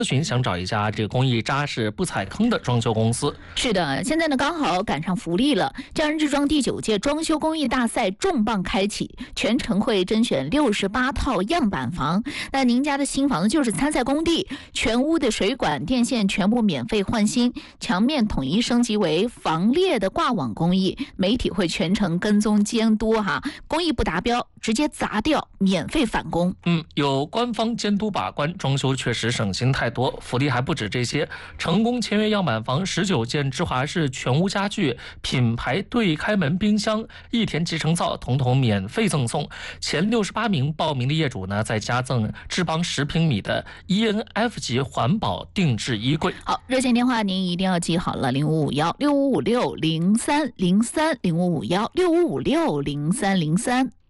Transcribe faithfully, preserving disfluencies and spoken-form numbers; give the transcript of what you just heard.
咨询，想找一家这个工艺扎实、不踩坑的装修公司。 是的，现在呢刚好赶上福利了。匠人之装第九届装修工艺大赛重磅开启，全程会甄选六十八套样板房。那您家的新房子就是参赛工地，全屋的水管、电线全部免费换新，墙面统一升级为防裂的挂网工艺，媒体会全程跟踪监督哈，工艺不达标直接砸掉，免费返工。 嗯，有官方监督把关，装修确实省心太多。福利还不止这些，成功签约样板房十九件芝华士全屋家具、品牌对开门冰箱、益田集成灶统统免费赠送。前六十八名报名的业主呢，再加赠智邦十平米的 E N F 级环保定制衣柜。 好，热线电话您一定要记好了，零五五幺六五五六零三零三零五五幺六五五六零三零三。